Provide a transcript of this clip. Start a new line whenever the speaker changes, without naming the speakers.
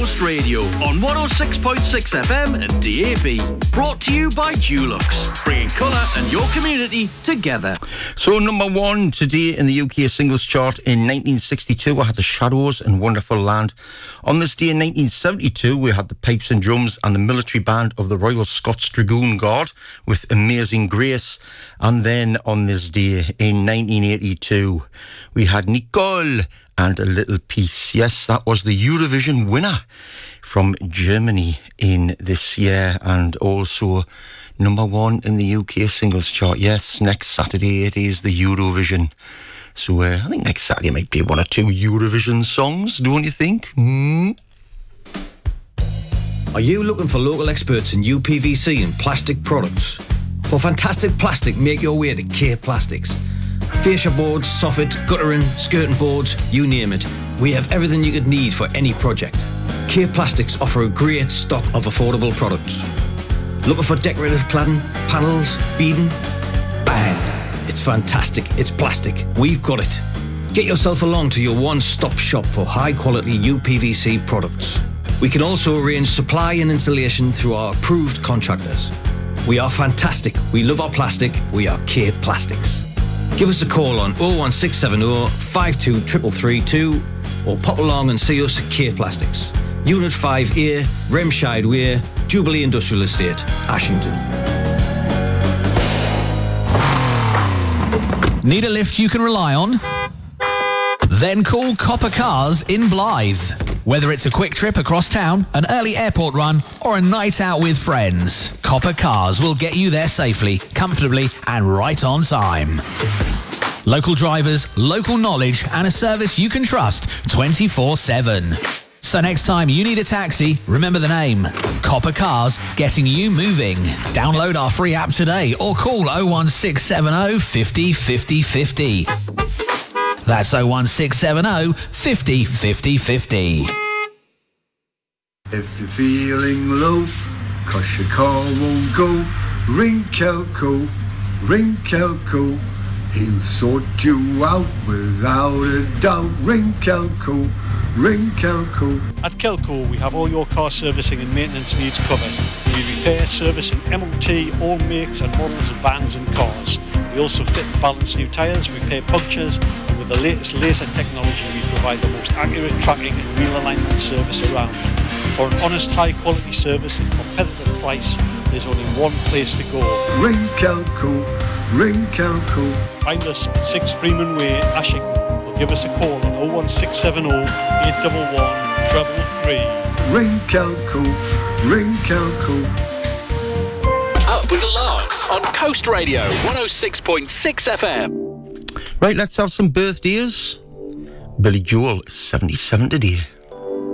Coast Radio on 106.6 FM and DAB. Brought to you by Dulux, bringing colour and your community together.
So number one today in the UK singles chart in 1962, I had the Shadows and Wonderful Land. On this day in 1972, we had the Pipes and Drums and the Military Band of the Royal Scots Dragoon Guard with Amazing Grace. And then on this day in 1982, we had Nicole and A Little Piece. Yes, that was the Eurovision winner from Germany in this year, and also number one in the UK singles chart. Yes, next Saturday it is the Eurovision. So I think next Saturday might be one or two Eurovision songs, don't you think?
Are you looking for local experts in UPVC and plastic products? For fantastic plastic, make your way to K Plastics. Fascia boards, soffits, guttering, skirting boards, you name it. We have everything you could need for any project. K Plastics offer a great stock of affordable products. Looking for decorative cladding, panels, beading? Bang! It's fantastic. It's plastic. We've got it. Get yourself along to your one-stop shop for high-quality UPVC products. We can also arrange supply and installation through our approved contractors. We are fantastic. We love our plastic. We are K Plastics. Give us a call on 01670 52 332 or pop along and see us at K Plastics. Unit 5A, Remscheid Way, Jubilee Industrial Estate, Ashington.
Need a lift you can rely on? Then call Copper Cars in Blythe. Whether it's a quick trip across town, an early airport run, or a night out with friends, Copper Cars will get you there safely, comfortably, and right on time. Local drivers, local knowledge, and a service you can trust 24/7. So next time you need a taxi, remember the name. Copper Cars, getting you moving. Download our free app today or call 01670 50 50 50. That's 01670 50 50 50.
If you're feeling low, 'cause your car won't go, ring Kelco, ring Kelco. He'll sort you out without a doubt. Ring Kelco, ring Kelco.
At Kelco, we have all your car servicing and maintenance needs covered. We repair, service and MOT all makes and models of vans and cars. We also fit and balance new tyres, repair punctures, and with the latest laser technology, we provide the most accurate tracking and wheel alignment service around. For an honest, high-quality service and competitive price, there's only one place to go.
Ring Kelco, ring Kelco.
Find us at 6 Freeman Way, Ashington, or give us a call on 01670 811 333.
Ring Kelco, ring Kelco.
Up with the Larks on Coast Radio 106.6 FM.
Right, let's have some birthdays. Billy Joel is 77 today.